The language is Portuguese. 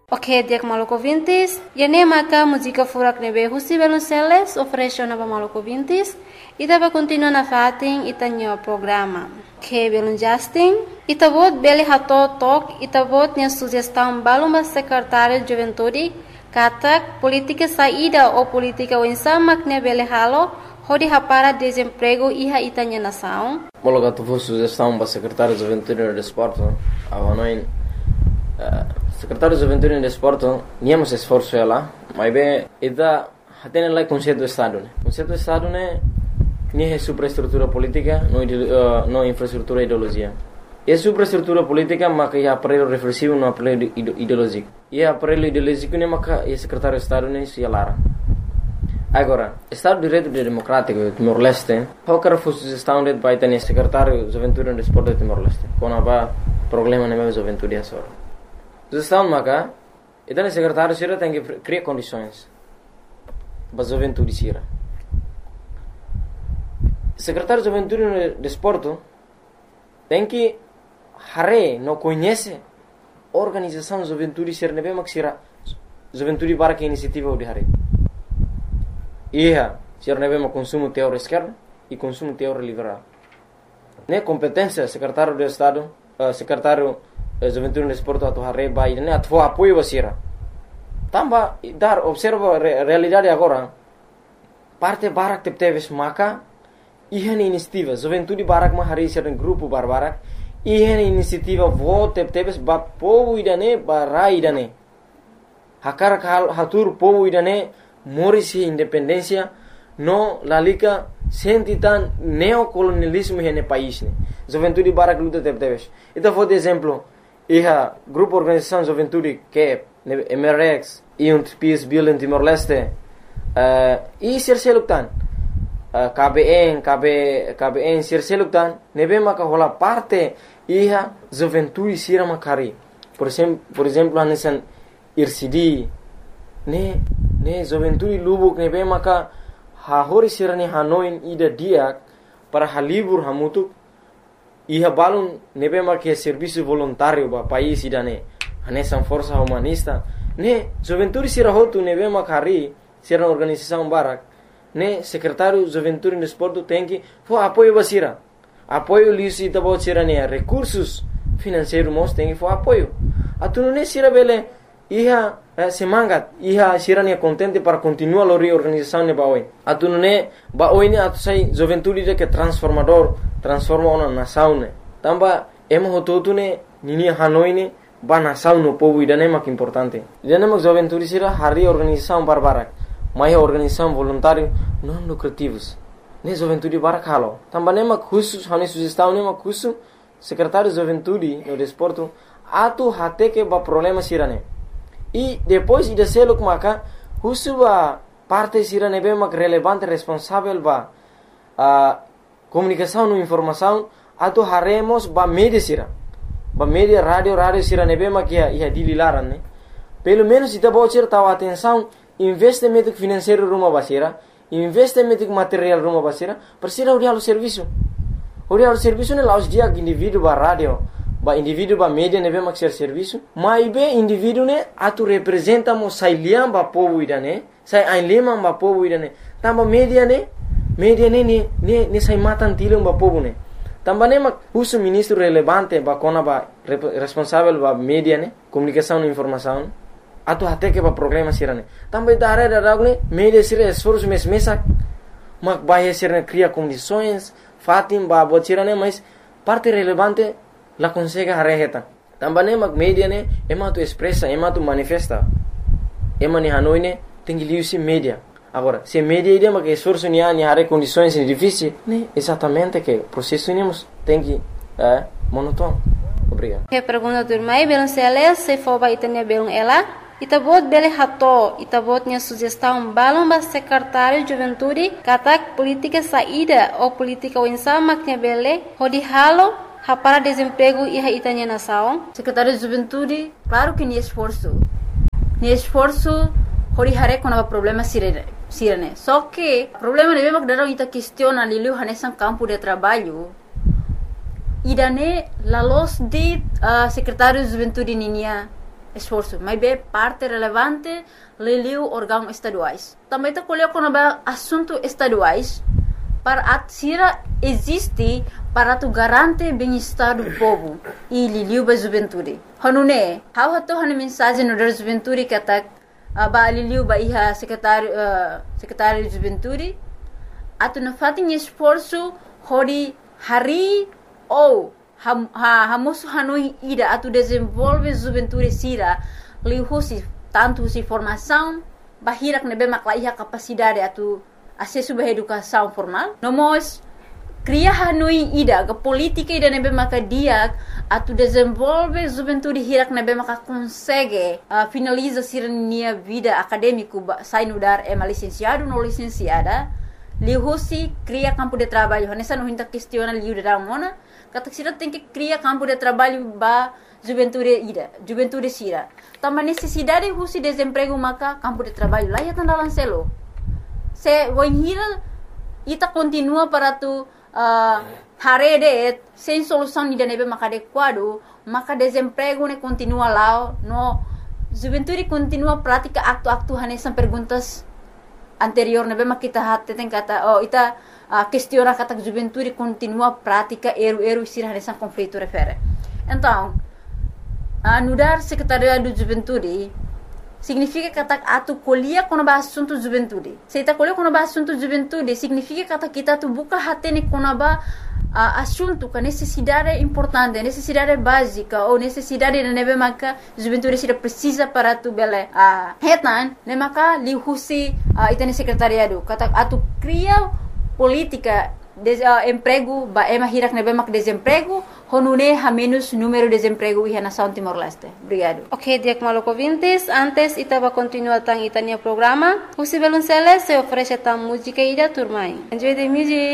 Ok, dia Maluco Vintes. E nem maca música furak nebe husi Velonceles oferece na Maluco Vintes. E tava continua na fating itanyo programa. Que belum Justin. Itabot beli hato tok. Itabot nya sugestão balumba secretário de Juventude. Katak política saída ou política wensamak ne beli halo. Hodi hapara desemprego iha itanya nação. Mologato foi sugestão para secretário de Juventude e Desporto. Avanoin secretário de Juventude e Desporto, níamos esforço lá, mas bem, ida tem lá conceito do Estado, né? Conceito do Estado né, nem é superestrutura política, não infraestrutura ideologia. É superestrutura política, mas é aparelho reflexivo, não aparelho ideológico. E aparelho ideológico né, mas é secretário de Estado né, se alara. Agora, Estado de Direito Democrático Timor-Leste, qualquer sugestão de vai ter secretário de Juventude e Desporto de Timor-Leste, quando há problema na minha juventude é só. Sugestão maka, então o secretário Sira tem que criar condições para a juventude Sira. O secretário de Juventude e Desporto tem que não conhece a organização de juventude Sira, não é mais Sira juventude para que iniciativa de Hare. Sira não é mais consumo teórico esquerdo e consumo teórico liberal. Né competência secretário de Estado, secretário Juventude no Desporto atau Hare Bai ini atau apoio basira. Tambah dar observa realidade agora. Parte barak teves maka ihan inisiativa Juventude barak mahari sering grupo barbarak ihan inisiativa vote teves ba povo idane barai idane. Hakar hatur povo idane morisi independência no lalika sentitan neocolonialismo hene país ne. Juventude barak luta teves. Itu foi de exemplo. Grupo Organização Juventude que é MRX e Peace Building Timor-Leste e Sirseluktan KBN Sirseluktan nebe maka hola parte Juventude Sira Makari por exemplo anesan IRCD ne Juventude Lubuk nebe maka hahori sira ne Hanoi ida diak para halibur hamutuk balun nebe marque serviço voluntário para país idane anesan força humanista ne juventude sira hotu nebe makari sira organização barak ne secretário juventude e desporto tem que apoio basira apoio lisi tabo sira ne recursos financeiros mos tem que apoio atunu ne sira bele semangat sira ne contente para continuar a organização ne baoi atunu ne baoi ne atu sai juventude que transforma uma nação ne tamba hototu ne nini Hanoi ne ba nação no povo idane mak importante idane mak juventude sira hari organização barbarak mai organização voluntário não lucrativos ne juventude barak halo tamba ne mak khusus hani sugestão ne mak khusus secretário de juventude no desporto atu hate que ba problema sira ne e depois ida seluk maka khusus ba parte sira ne be mak relevante responsável ba comunicação e informação atau haremos ba media sira ba media radio sira nebe makia ia dililaran ne pelo menos ita bocir tahu atenção investimento financeiro rumah basira investimento material rumah basira persira urial serviço ne laus dia indivíduo ba radio ba indivíduo ba media nebe mak serviço mai be indivíduo ne atu representa mo sai liam ba povo idane sai ainlema ba povo idane tamba media ne sai matan tilong ba povo ne tamba ne mak uso ministro relevante ba kona ba responsável ba media ne comunicação e informação atu hate que ba problema sirane tamba idare ne media sira esforço mesak mak ba sirane cria condições fatim ba botirane mas parte relevante la consegue hareheta tamba ne mak media ne tu expressa tu manifesta ni Hanoi ne tem liusi media. Agora, se media ideia mas que esforço ni hare condições difíceis, né? Exatamente que o processo tem que monótono. Obrigado. Que pergunta do irmão Velonceles se for vai ter belum ela. Itabot bele hato, itabot nya sugestão balão ba secretário de juventude, katak política saída ou política winsama que bele, hodi halo, para desemprego e itanya nação. Secretário de juventude, claro que ni esforço. Hori hare kona problema sirene. Só que problema ne memang darang ita questiona liu hanesan campo de trabalho. Idane la los de secretário de juventude ninia esforço, mas é parte relevante liliu órgãos estaduais. Também está colhendo quando assuntos estaduais para a tira existe para tu garante bem-estar do povo e liliu ba juventude. Hanune, how hato hana mensagem no da juventude que atak ba liliu ba iha secretário de juventude atu na fatin esforço hori hari ou hamoso hanui ida atu desenvolve juventude sira lihusi tanto si formação bahirak nebe maklaiha capacidade atu acesso à educação formal. Nós cria hanui ida ke política ida nebe maka dia atu desenvolve juventude hirak nebe maka consegue finaliza sirnia vida acadêmico sai no dar é licenciado no licenciada lihusi cria campo de trabalho nessa não hinta questiona liu da mona kata sira tem que cria campo de trabalho ba juventude sira também necessidade husi desemprego maka campo de trabalho lá ya tanda lancelo se voinhira ita continua para tu harede sem solução ni nebe maka adequado maka desemprego ne continua lá no juventude continua prática aktu hanesan perguntas anterior nebe maka kita hatte tem kata ita questiona kata juventude continua prática eru sira hanesan conflito refere então anudar secretariado de juventude significa kata atu colhia quando ba assunto juventude. Se ita colhia quando ba assunto juventude significa kata kita tu buka hatene quando ba assunto com necessidade importante, necessidade básica ou necessidade de nebe maka juventude sira precisa para tu bele hetan ne maka lihusi itane secretariado kata atu cria política emprego ba ema hirak nebe mak desemprego honune ha menos número de desemprego e nação Timor-Leste. Obrigado. Ok, Diak Maloko Vintes, antes ita va continuar tang itania programa. Husi Belunceles se oferece tang música ida turmai. Enjoy the music.